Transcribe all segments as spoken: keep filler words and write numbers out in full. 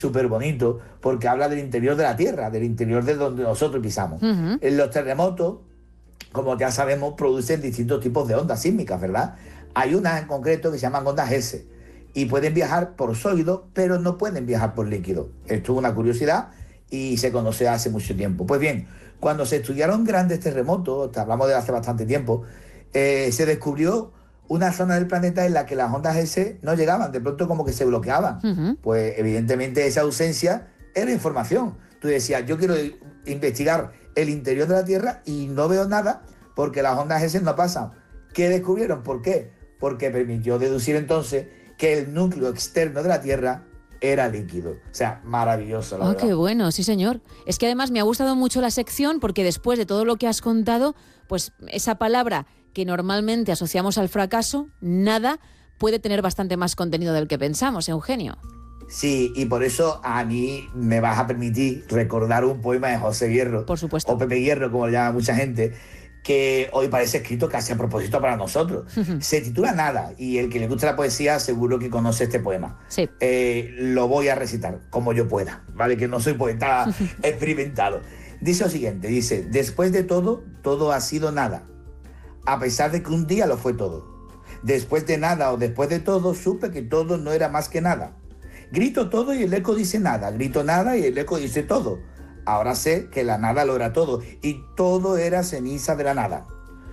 súper bonito porque habla del interior de la Tierra, del interior de donde nosotros pisamos. Uh-huh. En los terremotos, como ya sabemos, producen distintos tipos de ondas sísmicas, ¿verdad? Hay unas en concreto que se llaman ondas S y pueden viajar por sólido, pero no pueden viajar por líquido. Esto es una curiosidad y se conoce hace mucho tiempo. Pues bien, cuando se estudiaron grandes terremotos, hablamos de hace bastante tiempo, eh, se descubrió una zona del planeta en la que las ondas S no llegaban, de pronto como que se bloqueaban. Uh-huh. Pues evidentemente esa ausencia era información. Tú decías, yo quiero investigar el interior de la Tierra y no veo nada porque las ondas S no pasan. ¿Qué descubrieron? ¿Por qué? Porque permitió deducir entonces que el núcleo externo de la Tierra era líquido. O sea, maravilloso, la oh, verdad. Qué bueno, sí señor. Es que además me ha gustado mucho la sección porque después de todo lo que has contado, pues esa palabra que normalmente asociamos al fracaso, nada, puede tener bastante más contenido del que pensamos, Eugenio. Sí, y por eso a mí me vas a permitir recordar un poema de José Hierro, por supuesto, o Pepe Hierro, como lo llama mucha gente, que hoy parece escrito casi a propósito para nosotros. Se titula Nada, y el que le gusta la poesía seguro que conoce este poema. Sí. Eh, lo voy a recitar como yo pueda, ¿vale? Que no soy poeta experimentado. Dice lo siguiente, dice, después de todo, todo ha sido nada, a pesar de que un día lo fue todo. Después de nada o después de todo, supe que todo no era más que nada. Grito todo y el eco dice nada, grito nada y el eco dice todo. Ahora sé que la nada lo era todo y todo era ceniza de la nada.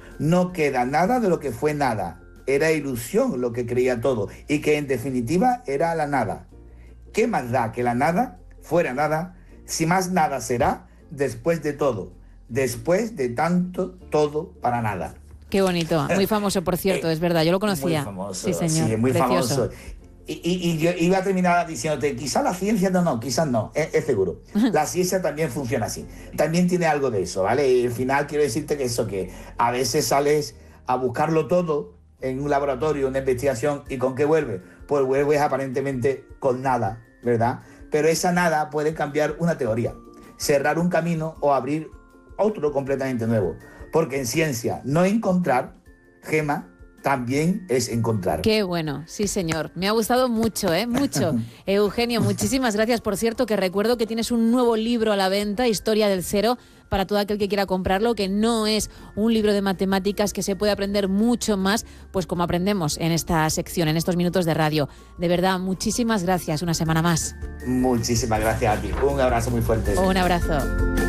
No queda nada de lo que fue nada, era ilusión lo que creía todo y que en definitiva era la nada. ¿Qué más da que la nada fuera nada si más nada será después de todo, después de tanto todo para nada? Qué bonito, muy famoso por cierto, es verdad, yo lo conocía. Muy famoso, sí señor, sí, muy precioso. famoso. Y, y, y yo iba a terminar diciéndote, quizás la ciencia, no, no, quizás no, es, es seguro. La ciencia también funciona así, también tiene algo de eso, ¿vale? Y al final quiero decirte que eso, que a veces sales a buscarlo todo en un laboratorio, una investigación, ¿y con qué vuelves? Pues vuelves aparentemente con nada, ¿verdad? Pero esa nada puede cambiar una teoría, cerrar un camino o abrir otro completamente nuevo. Porque en ciencia, no encontrar, Gema, también es encontrar. Qué bueno, sí señor. Me ha gustado mucho, ¿eh? Mucho. Eugenio, muchísimas gracias. Por cierto, que recuerdo que tienes un nuevo libro a la venta, Historia del Cero, para todo aquel que quiera comprarlo, que no es un libro de matemáticas, que se puede aprender mucho más, pues como aprendemos en esta sección, en estos minutos de radio. De verdad, muchísimas gracias. Una semana más. Muchísimas gracias a ti. Un abrazo muy fuerte. Un abrazo.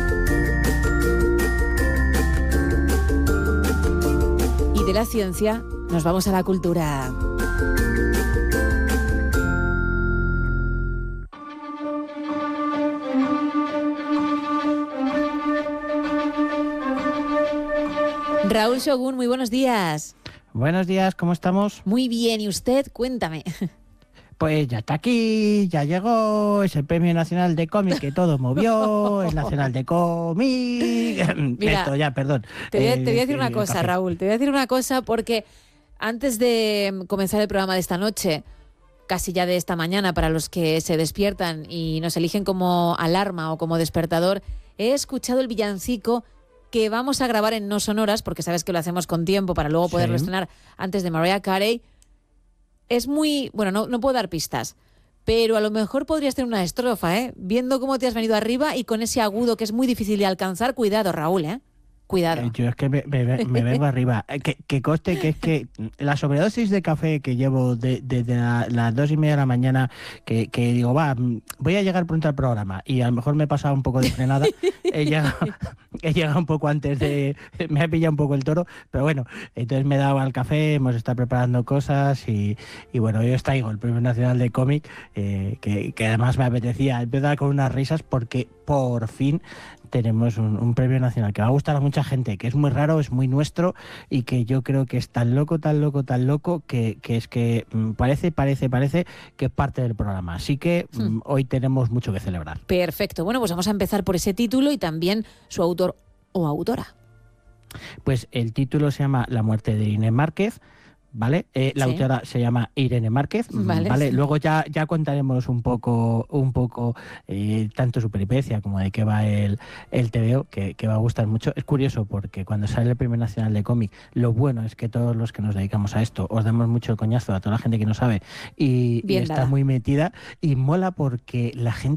Y de la ciencia nos vamos a la cultura. Raúl Shogun, muy buenos días. Buenos días, ¿cómo estamos? Muy bien, ¿y usted? Cuéntame. Pues ya está aquí, ya llegó, es el Premio Nacional de Cómic que todo movió, el Nacional de Cómic... Mira, Esto ya, perdón. Te voy a, eh, te voy a decir una eh, cosa, café. Raúl, te voy a decir una cosa porque antes de comenzar el programa de esta noche, casi ya de esta mañana para los que se despiertan y nos eligen como alarma o como despertador, he escuchado el villancico que vamos a grabar en No Sonoras, porque sabes que lo hacemos con tiempo para luego poderlo Sí. estrenar antes de Mariah Carey. Es muy... Bueno, no, no puedo dar pistas, pero a lo mejor podrías tener una estrofa, ¿eh? Viendo cómo te has venido arriba y con ese agudo que es muy difícil de alcanzar. Cuidado, Raúl, ¿eh? Cuidado. Eh, Yo es que me, me- me vengo arriba. Eh, Que, que conste que es que la sobredosis de café que llevo desde de, de la- las dos y media de la mañana, que, que digo, va, mm, voy a llegar pronto al programa y a lo mejor me he pasado un poco de frenada, he llegado, he llegado un poco antes de... Me ha pillado un poco el toro, pero bueno, entonces me he dado al café, hemos estado preparando cosas y, y bueno, yo os traigo el Premio Nacional de Cómic, eh, que, que además me apetecía empezar con unas risas porque por fin tenemos un, un premio nacional que va a gustar a mucha gente, que es muy raro, es muy nuestro y que yo creo que es tan loco, tan loco, tan loco que, que es que mm, parece, parece, parece que es parte del programa. Así que mm, Hmm. hoy tenemos mucho que celebrar. Perfecto. Bueno, pues vamos a empezar por ese título y también su autor o autora. Pues el título se llama La muerte de Irene Márquez. ¿Vale? Eh, la Sí. autora se llama Irene Márquez, Vale. ¿vale? Luego ya, ya contaremos un poco, un poco eh, tanto su peripecia como de qué va el, el T V O, que, que va a gustar mucho. Es curioso porque cuando sale el Premio Nacional de Cómic, lo bueno es que todos los que nos dedicamos a esto os damos mucho el coñazo a toda la gente que no sabe y, y Bien está dada. muy metida y mola porque la gente